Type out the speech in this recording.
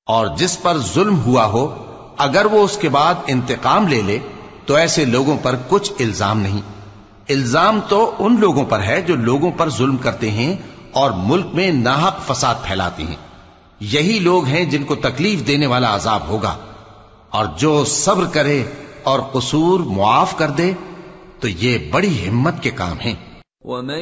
और जिस पर जुल्म हुआ हो, अगर वो उसके बाद इंतकाम ले ले तो ऐसे लोगों पर कुछ इल्जाम नहीं। इल्जाम तो उन लोगों पर है जो लोगों पर जुल्म करते हैं और मुल्क में नाहक फसाद फैलाते हैं। यही लोग हैं जिनको तकलीफ देने वाला अजाब होगा। और जो सब्र करे और कसूर मुआफ कर दे तो ये बड़ी हिम्मत के काम हैं।